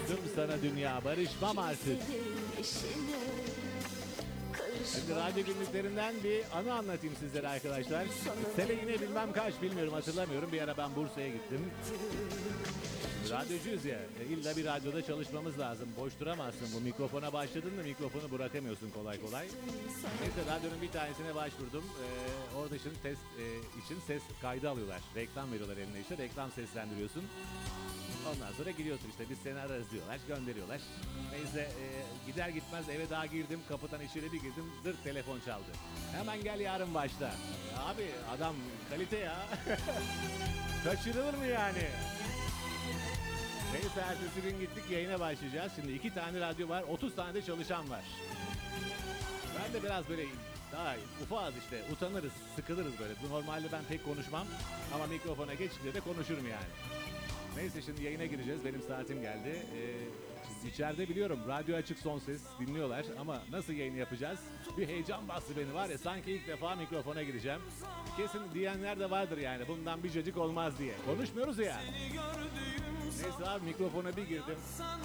Bıraktım sana dünya, barışmam artık. Şimdi radyo günlüklerinden bir anı anlatayım sizlere arkadaşlar. Sene yine bilmem kaç, bilmiyorum, hatırlamıyorum. Bir ara ben Bursa'ya gittim. Radyocuyuz ya. İlla bir radyoda çalışmamız lazım. Boş duramazsın. Bu mikrofona başladın mı mikrofonu bırakamıyorsun kolay kolay. Neyse radyonun bir tanesine başvurdum. Orada şimdi test için ses kaydı alıyorlar. Reklam veriyorlar eline işte. Reklam seslendiriyorsun. Ondan sonra gidiyorsun işte, biz seni ararız diyorlar, gönderiyorlar. Neyse gider gitmez eve daha girdim, kapıdan içeri bir girdim, zırt telefon çaldı. Hemen gel yarın başla. Abi adam kalite ya. Kaçırılır mı yani? Neyse ertesi gün gittik, yayına başlayacağız. Şimdi 2 tane radyo var, 30 tane de çalışan var. Ben de biraz böyle daha ufağız işte, utanırız, sıkılırız böyle. Normalde ben pek konuşmam ama mikrofona geçince de konuşurum yani. Neyse şimdi yayına gireceğiz. Benim saatim geldi. İçeride biliyorum radyo açık, son ses dinliyorlar ama nasıl yayın yapacağız? Bir heyecan bastı beni, var ya sanki ilk defa mikrofona gireceğim. Kesin diyenler de vardır yani, bundan bir cacık olmaz diye. Konuşmuyoruz ya. Neyse abi mikrofona bir girdim.